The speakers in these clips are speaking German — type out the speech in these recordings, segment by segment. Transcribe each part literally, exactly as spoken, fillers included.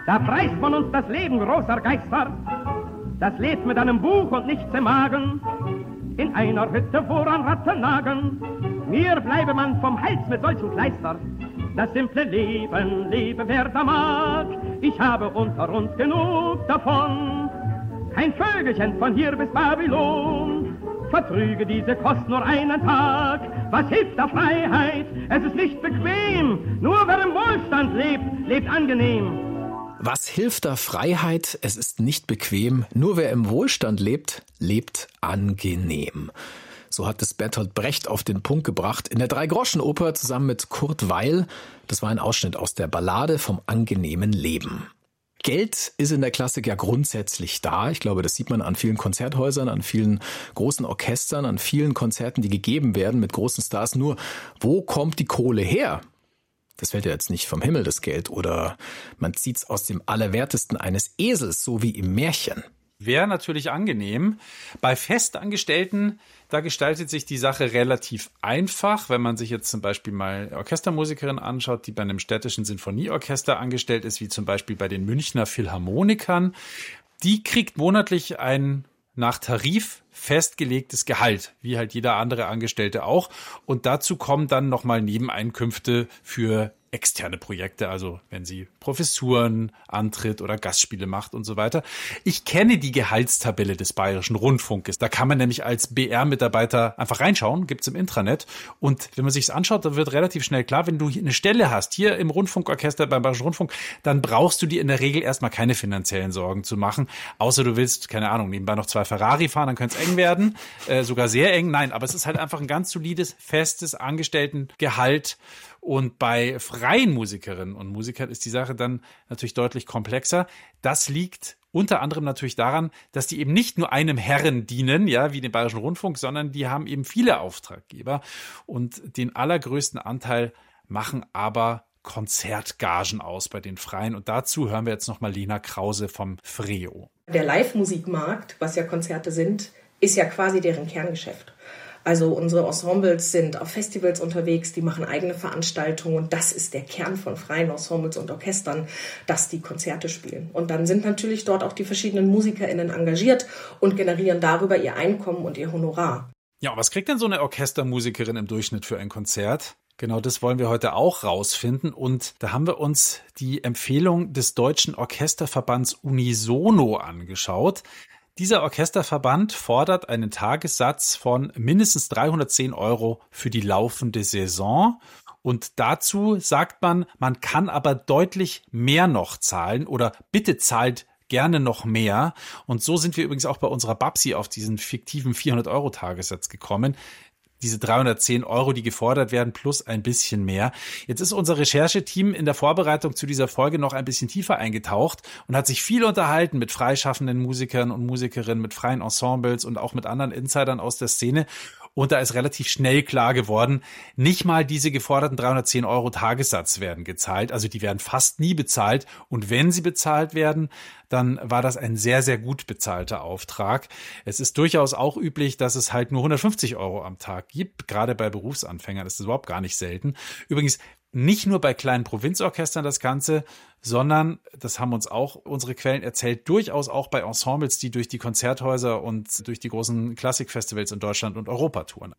Da preist man uns das Leben großer Geister. Das lebt mit einem Buch und nichts im Magen. In einer Hütte, woran Ratten nagen. Mir bleibe man vom Hals mit solchen Kleister. Das simple Leben lebe, wer da mag. Ich habe unter uns genug davon. Kein Vögelchen von hier bis Babylon vertrüge diese Kost nur einen Tag. Was hilft der Freiheit? Es ist nicht bequem. Nur wer im Wohlstand lebt, lebt angenehm. Was hilft der Freiheit? Es ist nicht bequem. Nur wer im Wohlstand lebt, lebt angenehm. So hat es Bertolt Brecht auf den Punkt gebracht in der Drei-Groschen-Oper zusammen mit Kurt Weill. Das war ein Ausschnitt aus der Ballade vom angenehmen Leben. Geld ist in der Klassik ja grundsätzlich da. Ich glaube, das sieht man an vielen Konzerthäusern, an vielen großen Orchestern, an vielen Konzerten, die gegeben werden mit großen Stars. Nur, wo kommt die Kohle her? Das fällt ja jetzt nicht vom Himmel, das Geld. Oder man zieht's aus dem Allerwertesten eines Esels, so wie im Märchen. Wäre natürlich angenehm. Bei Festangestellten, da gestaltet sich die Sache relativ einfach. Wenn man sich jetzt zum Beispiel mal Orchestermusikerin anschaut, die bei einem städtischen Sinfonieorchester angestellt ist, wie zum Beispiel bei den Münchner Philharmonikern, die kriegt monatlich ein nach Tarif festgelegtes Gehalt, wie halt jeder andere Angestellte auch. Und dazu kommen dann nochmal Nebeneinkünfte für externe Projekte, also wenn sie Professuren antritt oder Gastspiele macht und so weiter. Ich kenne die Gehaltstabelle des Bayerischen Rundfunkes. Da kann man nämlich als B R-Mitarbeiter einfach reinschauen, gibt's im Intranet. Und wenn man sich's anschaut, dann wird relativ schnell klar, wenn du eine Stelle hast, hier im Rundfunkorchester beim Bayerischen Rundfunk, dann brauchst du dir in der Regel erstmal keine finanziellen Sorgen zu machen, außer du willst, keine Ahnung, nebenbei noch zwei Ferrari fahren, dann könnte es eng werden, äh, sogar sehr eng. Nein, aber es ist halt einfach ein ganz solides, festes Angestelltengehalt. Und bei freien Musikerinnen und Musikern ist die Sache dann natürlich deutlich komplexer. Das liegt unter anderem natürlich daran, dass die eben nicht nur einem Herren dienen, ja, wie den Bayerischen Rundfunk, sondern die haben eben viele Auftraggeber. Und den allergrößten Anteil machen aber Konzertgagen aus bei den Freien. Und dazu hören wir jetzt nochmal Lena Krause vom Freo. Der Live-Musikmarkt, was ja Konzerte sind, ist ja quasi deren Kerngeschäft. Also unsere Ensembles sind auf Festivals unterwegs, die machen eigene Veranstaltungen und das ist der Kern von freien Ensembles und Orchestern, dass die Konzerte spielen. Und dann sind natürlich dort auch die verschiedenen MusikerInnen engagiert und generieren darüber ihr Einkommen und ihr Honorar. Ja, und was kriegt denn so eine Orchestermusikerin im Durchschnitt für ein Konzert? Genau, das wollen wir heute auch rausfinden und da haben wir uns die Empfehlung des Deutschen Orchesterverbands Unisono angeschaut. Dieser Orchesterverband fordert einen Tagessatz von mindestens dreihundertzehn Euro für die laufende Saison. Und dazu sagt man, man kann aber deutlich mehr noch zahlen oder bitte zahlt gerne noch mehr. Und so sind wir übrigens auch bei unserer Babsi auf diesen fiktiven vierhundert Euro Tagessatz gekommen. Diese dreihundertzehn Euro, die gefordert werden, plus ein bisschen mehr. Jetzt ist unser Rechercheteam in der Vorbereitung zu dieser Folge noch ein bisschen tiefer eingetaucht und hat sich viel unterhalten mit freischaffenden Musikern und Musikerinnen, mit freien Ensembles und auch mit anderen Insidern aus der Szene. Und da ist relativ schnell klar geworden, nicht mal diese geforderten dreihundertzehn Euro Tagessatz werden gezahlt. Also die werden fast nie bezahlt. Und wenn sie bezahlt werden, dann war das ein sehr, sehr gut bezahlter Auftrag. Es ist durchaus auch üblich, dass es halt nur hundertfünfzig Euro am Tag gibt. Gerade bei Berufsanfängern ist das überhaupt gar nicht selten. Übrigens nicht nur bei kleinen Provinzorchestern das Ganze, sondern, das haben uns auch unsere Quellen erzählt, durchaus auch bei Ensembles, die durch die Konzerthäuser und durch die großen Klassikfestivals in Deutschland und Europa touren.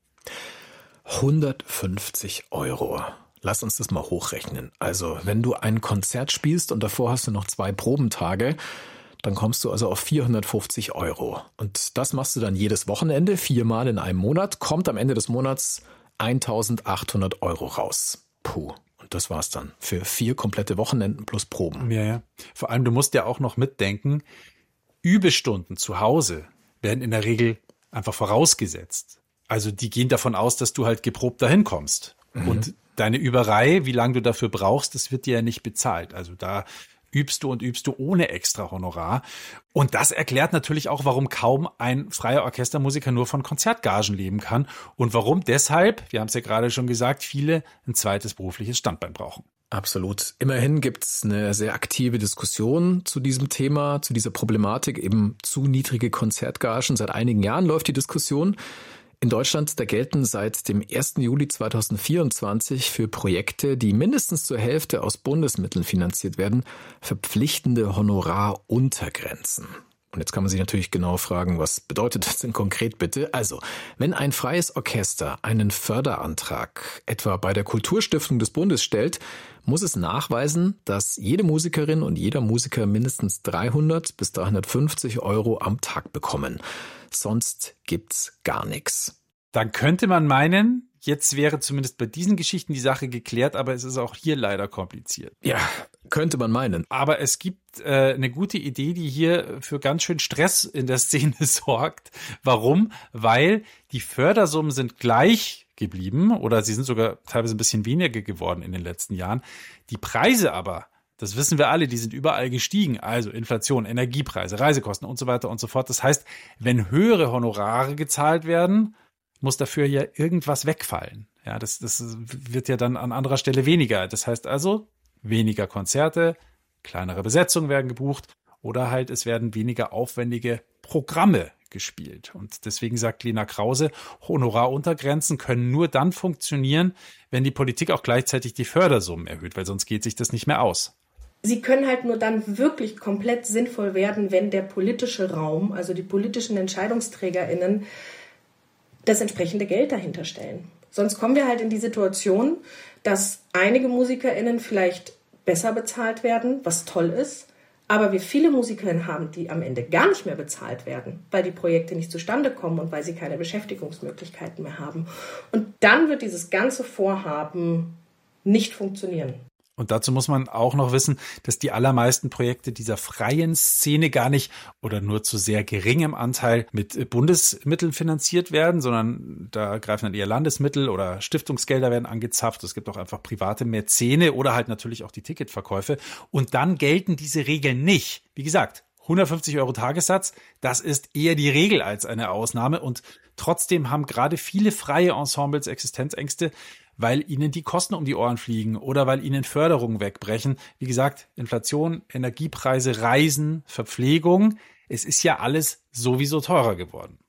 hundertfünfzig Euro. Lass uns das mal hochrechnen. Also, wenn du ein Konzert spielst und davor hast du noch zwei Probentage, dann kommst du also auf vierhundertfünfzig Euro. Und das machst du dann jedes Wochenende, viermal in einem Monat, kommt am Ende des Monats eintausendachthundert Euro raus. Puh. Und das war's dann für vier komplette Wochenenden plus Proben. Ja, ja. Vor allem, du musst ja auch noch mitdenken, Übestunden zu Hause werden in der Regel einfach vorausgesetzt. Also die gehen davon aus, dass du halt geprobt dahin kommst. Mhm. Und deine Überei, wie lange du dafür brauchst, das wird dir ja nicht bezahlt. Also da übst du und übst du ohne extra Honorar. Und das erklärt natürlich auch, warum kaum ein freier Orchestermusiker nur von Konzertgagen leben kann und warum deshalb, wir haben es ja gerade schon gesagt, viele ein zweites berufliches Standbein brauchen. Absolut. Immerhin gibt's eine sehr aktive Diskussion zu diesem Thema, zu dieser Problematik, eben zu niedrige Konzertgagen. Seit einigen Jahren läuft die Diskussion. In Deutschland, da gelten seit dem ersten Juli zweitausendvierundzwanzig für Projekte, die mindestens zur Hälfte aus Bundesmitteln finanziert werden, verpflichtende Honoraruntergrenzen. Und jetzt kann man sich natürlich genau fragen, was bedeutet das denn konkret bitte? Also, wenn ein freies Orchester einen Förderantrag etwa bei der Kulturstiftung des Bundes stellt, muss es nachweisen, dass jede Musikerin und jeder Musiker mindestens dreihundert bis dreihundertfünfzig Euro am Tag bekommen. Sonst gibt's gar nichts. Dann könnte man meinen, jetzt wäre zumindest bei diesen Geschichten die Sache geklärt, aber es ist auch hier leider kompliziert. Ja, könnte man meinen. Aber es gibt äh, eine gute Idee, die hier für ganz schön Stress in der Szene sorgt. Warum? Weil die Fördersummen sind gleich geblieben oder sie sind sogar teilweise ein bisschen weniger geworden in den letzten Jahren. Die Preise aber, das wissen wir alle, die sind überall gestiegen. Also Inflation, Energiepreise, Reisekosten und so weiter und so fort. Das heißt, wenn höhere Honorare gezahlt werden, muss dafür ja irgendwas wegfallen. Ja, das, das wird ja dann an anderer Stelle weniger. Das heißt also, weniger Konzerte, kleinere Besetzungen werden gebucht oder halt es werden weniger aufwendige Programme gespielt. Und deswegen sagt Lena Krause, Honoraruntergrenzen können nur dann funktionieren, wenn die Politik auch gleichzeitig die Fördersummen erhöht, weil sonst geht sich das nicht mehr aus. Sie können halt nur dann wirklich komplett sinnvoll werden, wenn der politische Raum, also die politischen EntscheidungsträgerInnen, das entsprechende Geld dahinter stellen. Sonst kommen wir halt in die Situation, dass einige MusikerInnen vielleicht besser bezahlt werden, was toll ist, aber wir viele MusikerInnen haben, die am Ende gar nicht mehr bezahlt werden, weil die Projekte nicht zustande kommen und weil sie keine Beschäftigungsmöglichkeiten mehr haben. Und dann wird dieses ganze Vorhaben nicht funktionieren. Und dazu muss man auch noch wissen, dass die allermeisten Projekte dieser freien Szene gar nicht oder nur zu sehr geringem Anteil mit Bundesmitteln finanziert werden, sondern da greifen dann eher Landesmittel oder Stiftungsgelder werden angezapft. Es gibt auch einfach private Mäzene oder halt natürlich auch die Ticketverkäufe. Und dann gelten diese Regeln nicht. Wie gesagt, hundertfünfzig Euro Tagessatz, das ist eher die Regel als eine Ausnahme. Und trotzdem haben gerade viele freie Ensembles Existenzängste, weil ihnen die Kosten um die Ohren fliegen oder weil ihnen Förderungen wegbrechen. Wie gesagt, Inflation, Energiepreise, Reisen, Verpflegung. Es ist ja alles sowieso teurer geworden.